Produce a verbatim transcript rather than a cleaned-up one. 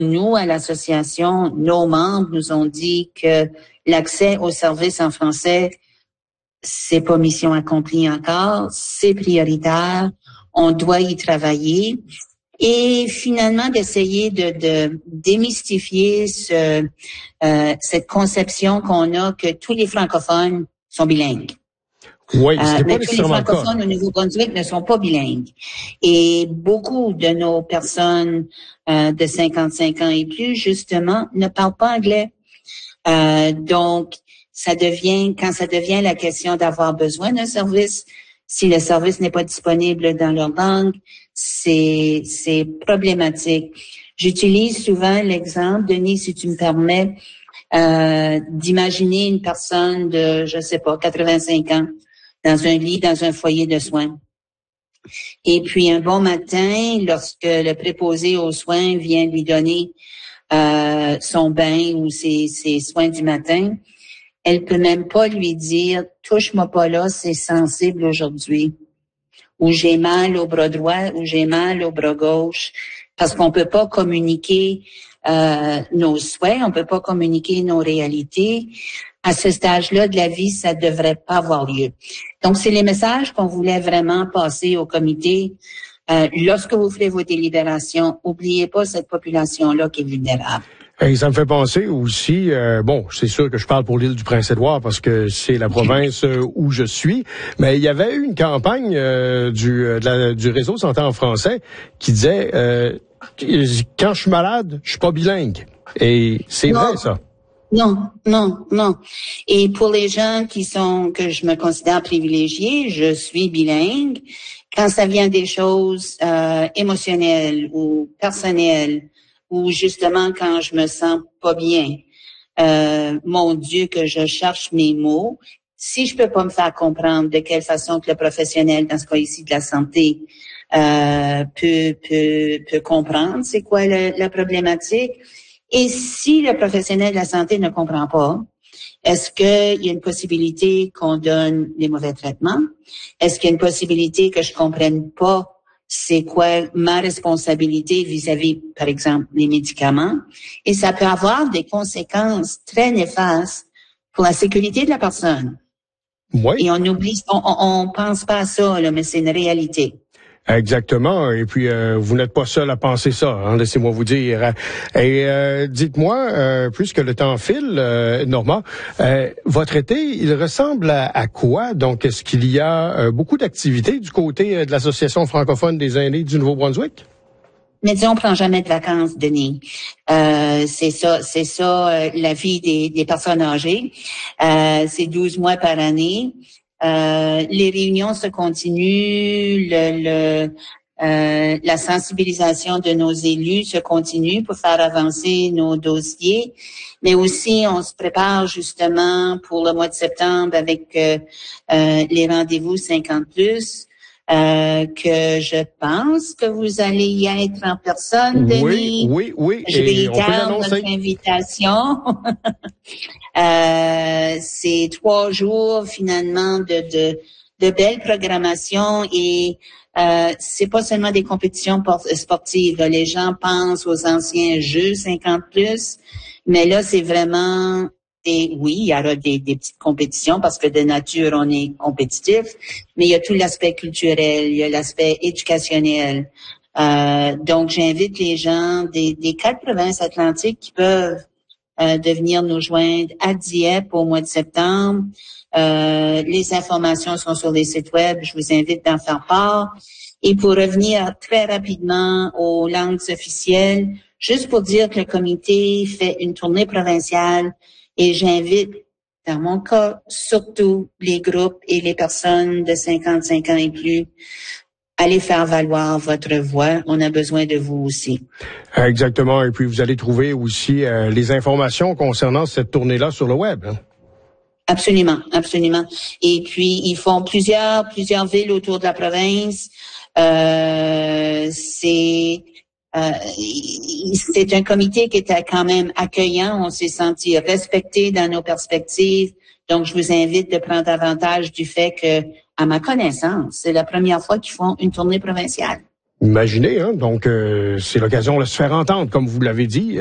nous, à l'association, nos membres nous ont dit que l'accès aux services en français, c'est pas mission accomplie encore, c'est prioritaire, on doit y travailler. Et finalement, d'essayer de, de démystifier ce, euh, cette conception qu'on a que tous les francophones sont bilingues. Oui, euh, c'est mais pas tous les nécessairement le cas. francophones au Nouveau-Brunswick ne sont pas bilingues. Et beaucoup de nos personnes euh, de cinquante-cinq ans et plus, justement, ne parlent pas anglais. Euh, donc, ça devient, quand ça devient la question d'avoir besoin d'un service, si le service n'est pas disponible dans leur langue, c'est, c'est problématique. J'utilise souvent l'exemple, Denis, si tu me permets, euh, d'imaginer une personne de, je sais pas, quatre-vingt-cinq ans, dans un lit, dans un foyer de soins. Et puis, un bon matin, lorsque le préposé aux soins vient lui donner euh, son bain ou ses, ses soins du matin, elle peut même pas lui dire « touche-moi pas là, c'est sensible aujourd'hui » ou « j'ai mal au bras droit » ou « j'ai mal au bras gauche » parce qu'on peut pas communiquer euh, nos souhaits, on peut pas communiquer nos réalités. À ce stage-là de la vie, ça devrait pas avoir lieu. Donc, c'est les messages qu'on voulait vraiment passer au comité. Euh, lorsque vous ferez vos délibérations, oubliez pas cette population-là qui est vulnérable. Et ça me fait penser aussi, euh, bon, c'est sûr que je parle pour l'île du Prince-Édouard parce que c'est la province euh, où je suis, mais il y avait eu une campagne euh, du, de la, du réseau Santé en français qui disait euh, quand je suis malade, je suis pas bilingue. Et c'est non, vrai, ça. Non, non, non. Et pour les gens qui sont, que je me considère privilégiée, je suis bilingue. Quand ça vient des choses euh, émotionnelles ou personnelles, ou justement quand je me sens pas bien, euh, mon Dieu, que je cherche mes mots. Si je peux pas me faire comprendre de quelle façon que le professionnel, dans ce cas ici de la santé, euh, peut peut peut comprendre c'est quoi le, la problématique. Et si le professionnel de la santé ne comprend pas, est-ce qu'il y a une possibilité qu'on donne les mauvais traitements? Est-ce qu'il y a une possibilité que je comprenne pas c'est quoi ma responsabilité vis-à-vis, par exemple, les médicaments? Et ça peut avoir des conséquences très néfastes pour la sécurité de la personne. Oui. Et on oublie, on, on, on pense pas à ça, là, mais c'est une réalité. Exactement. Et puis, euh, vous n'êtes pas seul à penser ça, hein, laissez-moi vous dire. Et euh, dites-moi, euh, puisque le temps file, euh, Norma, euh, votre été, il ressemble à, à quoi? Donc, est-ce qu'il y a euh, beaucoup d'activités du côté de l'Association francophone des aînés du Nouveau-Brunswick? Mais disons, on prend jamais de vacances, Denis. Euh, c'est ça, c'est ça, euh, la vie des, des personnes âgées. Euh, c'est douze mois par année. Euh, les réunions se continuent, le, le euh, la sensibilisation de nos élus se continue pour faire avancer nos dossiers, mais aussi on se prépare justement pour le mois de septembre avec euh, euh, les rendez-vous cinquante plus. Euh, que je pense que vous allez y être en personne, Denis. Oui, oui, oui. Je Et on peut réitère l'annoncer. notre invitation. euh, c'est trois jours finalement de, de, de belles programmations et euh, c'est pas seulement des compétitions sportives. Les gens pensent aux anciens Jeux cinquante plus, mais là c'est vraiment Et oui, il y aura des, des petites compétitions parce que de nature, on est compétitif, mais il y a tout l'aspect culturel, il y a l'aspect éducationnel. Euh, donc, j'invite les gens des, des quatre provinces atlantiques qui peuvent euh, de venir nous joindre à Dieppe au mois de septembre. Euh, les informations sont sur les sites web. Je vous invite d'en faire part. Et pour revenir très rapidement aux langues officielles, juste pour dire que le comité fait une tournée provinciale. Et j'invite, dans mon cas, surtout les groupes et les personnes de cinquante-cinq ans et plus, allez faire valoir votre voix. On a besoin de vous aussi. Exactement. Et puis, vous allez trouver aussi euh, les informations concernant cette tournée-là sur le web. Hein? Absolument, absolument. Et puis, ils font plusieurs, plusieurs villes autour de la province. Euh, c'est... Euh, c'est un comité qui était quand même accueillant. On s'est senti respecté dans nos perspectives. Donc, je vous invite de prendre avantage du fait que, à ma connaissance, c'est la première fois qu'ils font une tournée provinciale. Imaginez, hein? Donc, euh, c'est l'occasion de se faire entendre, comme vous l'avez dit.